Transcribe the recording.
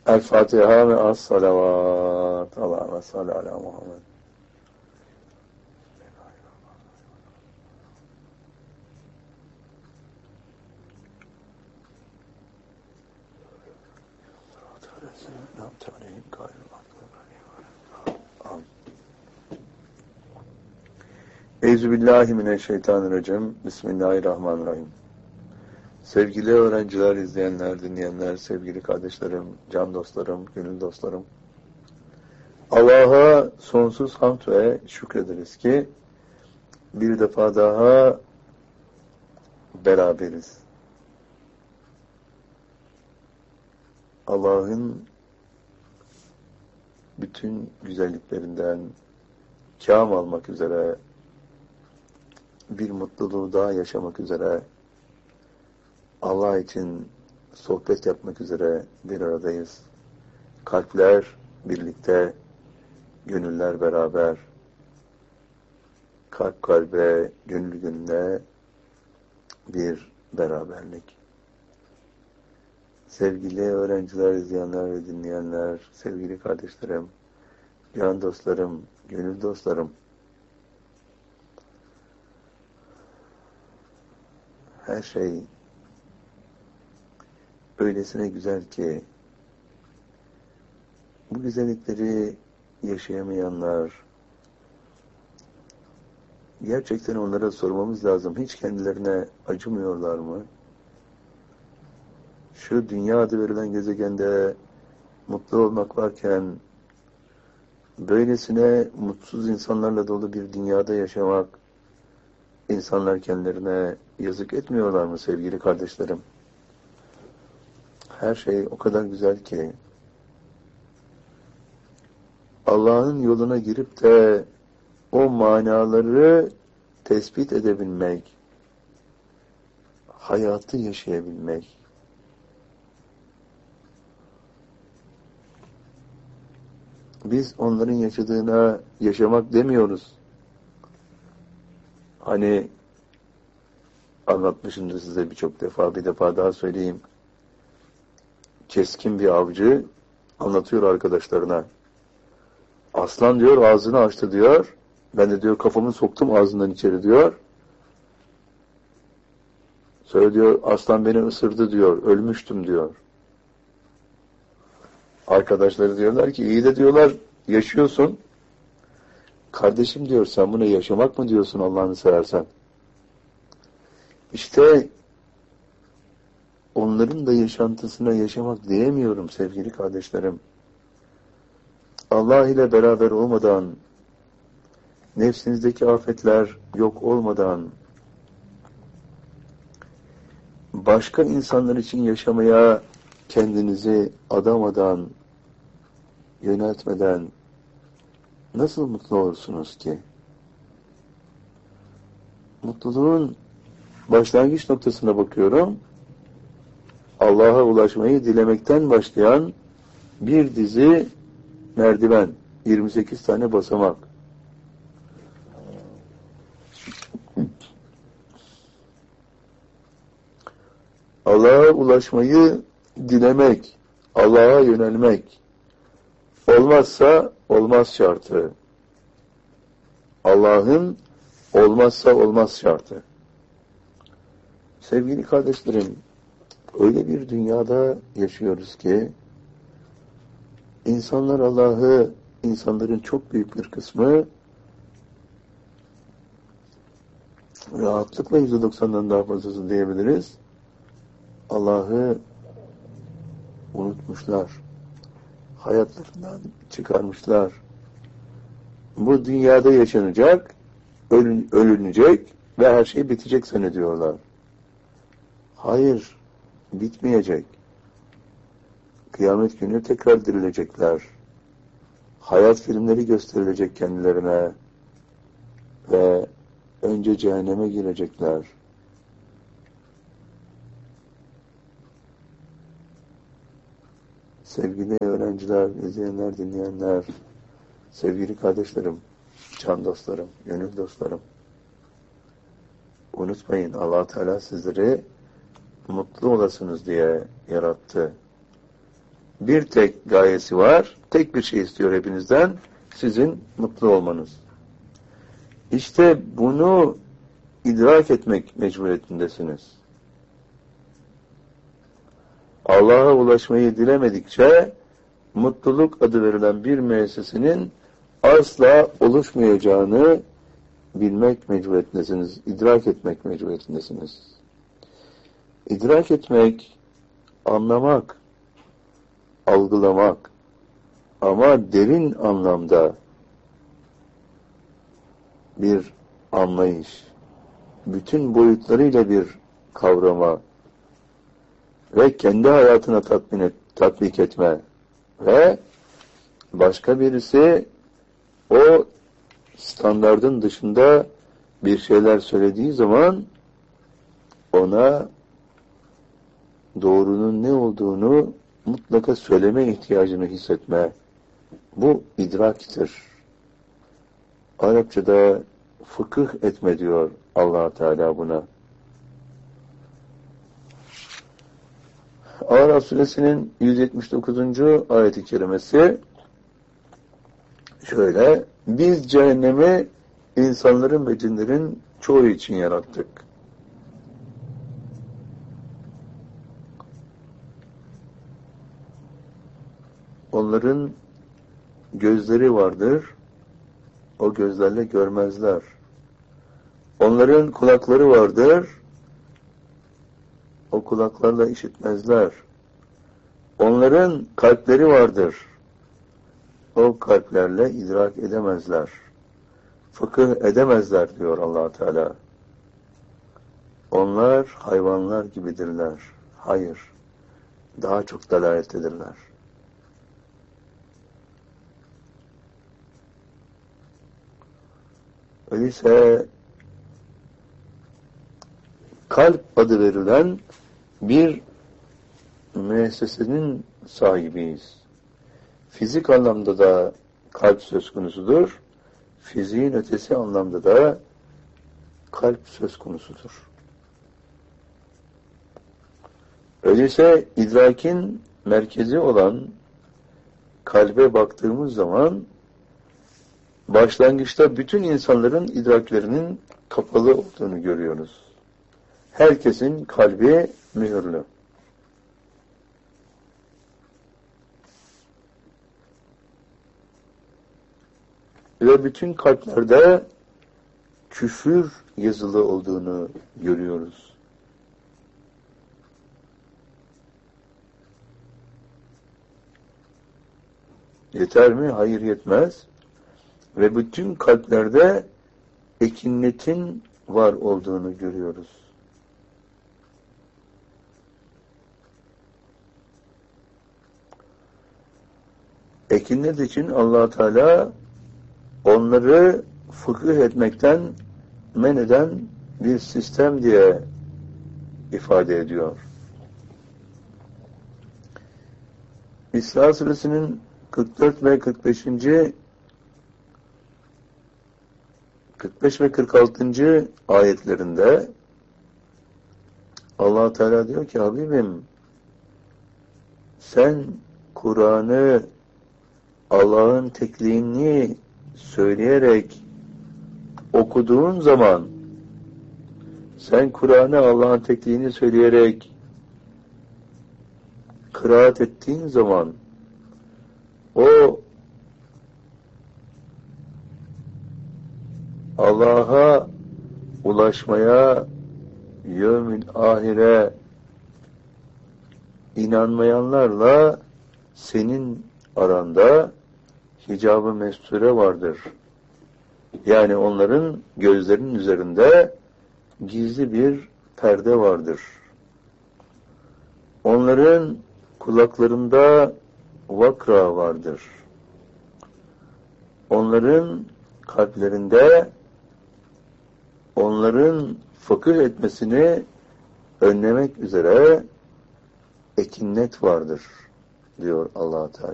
El Fatiha ve as-salavat. Allahümme salli ala Muhammed. Euzubillahimineşşeytanirracim. Bismillahirrahmanirrahim. Sevgili öğrenciler, izleyenler, dinleyenler, sevgili kardeşlerim, can dostlarım, gönül dostlarım. Allah'a sonsuz hamd ve şükrederiz ki bir defa daha beraberiz. Allah'ın bütün güzelliklerinden kâm almak üzere, bir mutluluğu daha yaşamak üzere, Allah için sohbet yapmak üzere bir aradayız. Kalpler birlikte, gönüller beraber, kalp kalbe, gönül gönüle bir beraberlik. Sevgili öğrenciler, izleyenler ve dinleyenler, sevgili kardeşlerim, can dostlarım, gönül dostlarım, her şey öylesine güzel ki bu güzellikleri yaşayamayanlar, gerçekten onlara sormamız lazım. Hiç kendilerine acımıyorlar mı? Şu dünya adı verilen gezegende mutlu olmak varken böylesine mutsuz insanlarla dolu bir dünyada yaşamak, insanlar kendilerine yazık etmiyorlar mı sevgili kardeşlerim? Her şey o kadar güzel ki Allah'ın yoluna girip de o manaları tespit edebilmek, hayatı yaşayabilmek, biz onların yaşadığına yaşamak demiyoruz. Hani anlatmışımdır size birçok defa, bir defa daha söyleyeyim. Keskin bir avcı anlatıyor arkadaşlarına. Aslan diyor ağzını açtı diyor. Ben de diyor kafamı soktum ağzından içeri diyor. Sonra diyor aslan beni ısırdı diyor. Ölmüştüm diyor. Arkadaşları diyorlar ki iyi de diyorlar yaşıyorsun. Kardeşim diyor sen buna yaşamak mı diyorsun Allah'ını seversen? İşte onların da yaşantısına yaşamak diyemiyorum sevgili kardeşlerim. Allah ile beraber olmadan, nefsinizdeki afetler yok olmadan, başka insanlar için yaşamaya kendinizi adamadan, yöneltmeden nasıl mutlu olursunuz ki? Mutluluğun başlangıç noktasına bakıyorum. Allah'a ulaşmayı dilemekten başlayan bir dizi merdiven, 28 tane basamak. Allah'a ulaşmayı dilemek, Allah'a yönelmek, olmazsa olmaz şartı. Allah'ın olmazsa olmaz şartı. Sevgili kardeşlerim, öyle bir dünyada yaşıyoruz ki, insanlar Allah'ı, insanların çok büyük bir kısmı, rahatlıkla %90'dan daha fazlası diyebiliriz, Allah'ı unutmuşlar. Hayatlarından çıkarmışlar. Bu dünyada yaşanacak, ölünecek ve her şey bitecek zannediyorlar. Hayır, bitmeyecek. Kıyamet günü tekrar dirilecekler. Hayat filmleri gösterilecek kendilerine ve önce cehenneme girecekler. Sevgili öğrenciler, izleyenler, dinleyenler, sevgili kardeşlerim, can dostlarım, gönül dostlarım, unutmayın Allah Teala sizleri mutlu olasınız diye yarattı. bir tek gayesi var. Tek bir şey istiyor hepinizden. Sizin mutlu olmanız. İşte bunu idrak etmek mecburiyetindesiniz. Allah'a ulaşmayı dilemedikçe mutluluk adı verilen bir müessesenin asla oluşmayacağını bilmek mecburiyetindesiniz. İdrak etmek mecburiyetindesiniz. İdrak etmek, anlamak, algılamak ama derin anlamda bir anlayış, bütün boyutlarıyla bir kavrama ve kendi hayatına tatbik etme ve başka birisi o standardın dışında bir şeyler söylediği zaman ona doğrunun ne olduğunu mutlaka söyleme ihtiyacını hissetme. Bu idraktir. Arapçada fıkıh etme diyor Allah Teala buna. Araf suresinin 179. ayet-i kerimesi şöyle: biz cehennemi insanların ve cinlerin çoğu için yarattık. Onların gözleri vardır, o gözlerle görmezler. Onların kulakları vardır, o kulaklarla işitmezler. Onların kalpleri vardır, o kalplerle idrak edemezler. Fıkıh edemezler diyor Allah Teala. Onlar hayvanlar gibidirler. Hayır, daha çok dalalettedirler. Öyleyse kalp adı verilen bir müessesenin sahibiyiz. Fizik anlamda da kalp söz konusudur. Fiziğin ötesi anlamda da kalp söz konusudur. Öyleyse idrakin merkezi olan kalbe baktığımız zaman başlangıçta bütün insanların idraklerinin kapalı olduğunu görüyoruz. Herkesin kalbi mühürlü. Ve bütün kalplerde küfür yazılı olduğunu görüyoruz. Yeter mi? Hayır, yetmez. Ve bütün kalplerde ekinnetin var olduğunu görüyoruz. Ekinnet için Allah Teala onları fıkıh etmekten men eden bir sistem diye ifade ediyor. İsra suresinin 44 ve 45. 45 ve 46. ayetlerinde Allah Teala diyor ki Habibim, sen Kur'an'ı Allah'ın tekliğini söyleyerek okuduğun zaman, sen Kur'an'ı Allah'ın tekliğini söyleyerek kıraat ettiğin zaman o Allah'a ulaşmaya, yevmil ahire inanmayanlarla senin aranda hicab-ı mesture vardır. Yani onların gözlerinin üzerinde gizli bir perde vardır. Onların kulaklarında vakra vardır. Onların kalplerinde onların fıkıh etmesini önlemek üzere ekinnet vardır diyor Allah Teala.